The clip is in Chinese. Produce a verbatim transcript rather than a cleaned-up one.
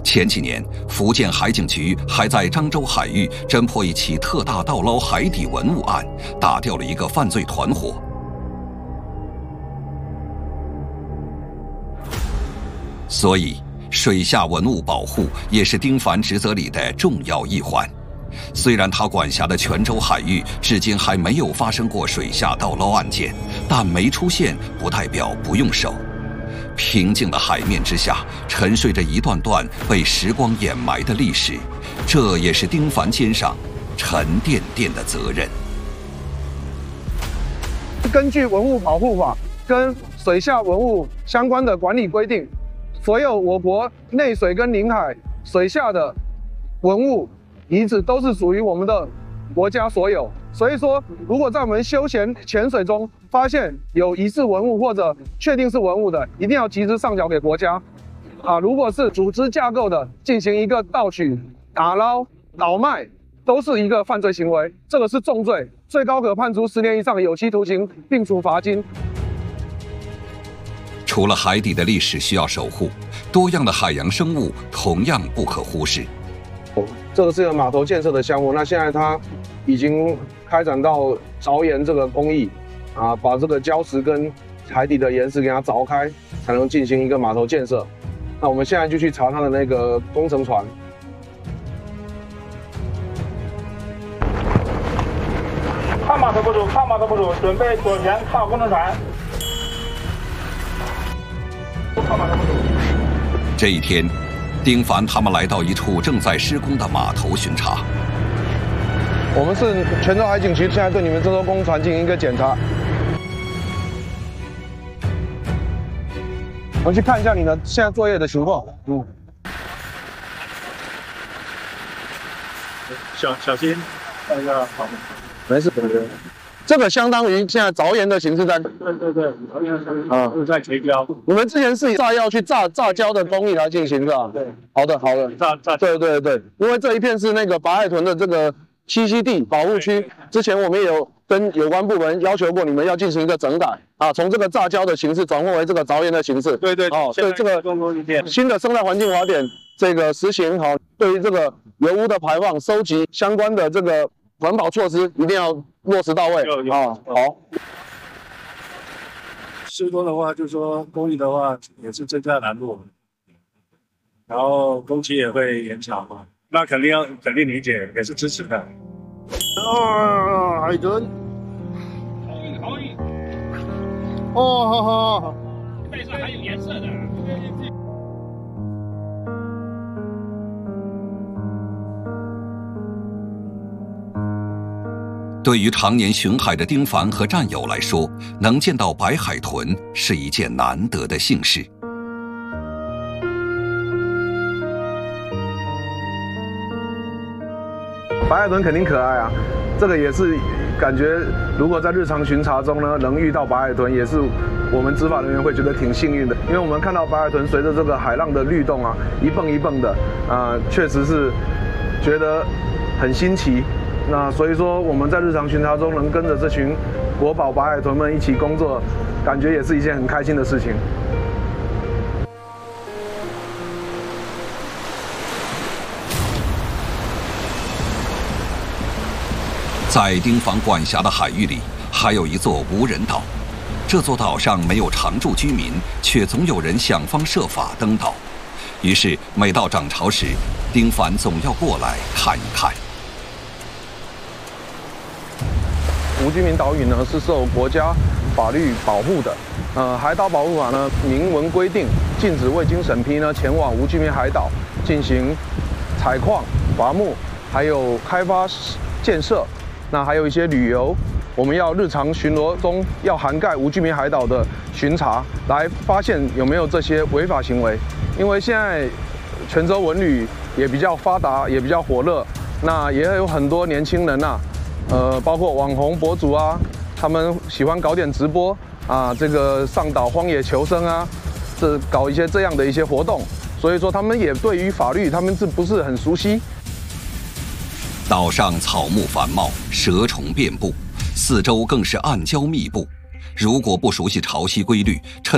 前几年，福建海警局还在漳州海域侦破一起特大盗捞海底文物案，打掉了一个犯罪团伙。所以，水下文物保护也是丁凡职责里的重要一环。虽然他管辖的泉州海域至今还没有发生过水下盗捞案件，但没出现不代表不用守。平静的海面之下，沉睡着一段段被时光掩埋的历史，这也是丁凡肩上沉甸甸的责任。 根据文物保护法跟水下文物相关的管理规定，所有我国内水跟领海水下的文物遗址都是属于我们的国家所有。所以说，如果在我们休闲潜水中发现有疑似文物或者确定是文物的，一定要及时上缴给国家。啊，如果是组织架构的进行一个盗取、打捞、倒卖，都是一个犯罪行为，这个是重罪，最高可判处十年以上有期徒刑，并处罚金。 除了海底的历史需要守护，多样的海洋生物同样不可忽视。 这个是一个码头建设的项目，那现在它已经开展到凿岩这个工艺，啊，把这个礁石跟海底的岩石给它凿开，才能进行一个码头建设。那我们现在就去查它的那个工程船。 靠码头部署，靠码头部署，准备左舷靠工程船。靠码头部署。 这一天，丁凡他们来到一处正在施工的码头巡查。 我们是泉州海警局，现在对你们这艘工船进行一个检查。我们去看一下你的现在作业的情况。嗯。 小小心，看一下好。 没事。对对。这个相当于现在凿岩的形式在。 对对对，啊，是在结胶。 你们之前是以炸药去炸炸胶的工艺来进行是吧？ 对。 好的好的。 炸炸。 对对对，因为这一片是那个白海豚的这个栖息地保护区，之前我们也有跟有关部门要求过，你们要进行一个整改啊，从这个炸胶的形式转换为这个凿岩的形式。 对对。 哦，对这个新的生态环境法典这个实行好，对于这个油污的排放、收集相关的这个环保措施一定要落实到位啊。好。 施工的话，就说工艺的话也是增加难度，然后工期也会延长嘛，那肯定要肯定理解，也是支持的。 啊，海豚。 好运好运。 哦，好好好。 背上还有颜色的。 对于常年巡海的丁凡和战友来说，能见到白海豚是一件难得的幸事。 白海豚肯定可爱啊，这个也是感觉，如果在日常巡查中呢，能遇到白海豚，也是我们执法人员会觉得挺幸运的，因为我们看到白海豚随着这个海浪的律动啊，一蹦一蹦的，啊、呃，确实是觉得很新奇。那所以说，我们在日常巡查中能跟着这群国宝白海豚们一起工作，感觉也是一件很开心的事情。 在丁凡管辖的海域里，还有一座无人岛。这座岛上没有常住居民，却总有人想方设法登岛。于是，每到涨潮时，丁凡总要过来看一看。 无居民岛屿呢是受国家法律保护的，呃，海岛保护法呢明文规定，禁止未经审批呢前往无居民海岛进行采矿、伐木，还有开发建设，那还有一些旅游，我们要日常巡逻中要涵盖无居民海岛的巡查，来发现有没有这些违法行为。因为现在泉州文旅也比较发达，也比较火热，那也有很多年轻人呐、啊。呃，包括网红博主啊，他们喜欢搞点直播啊，这个上岛荒野求生啊，这搞一些这样的一些活动，所以说他们也对于法律他们是不是很熟悉？ 岛上草木繁茂，蛇虫遍布，四周更是暗礁密布。如果不熟悉潮汐规律，趁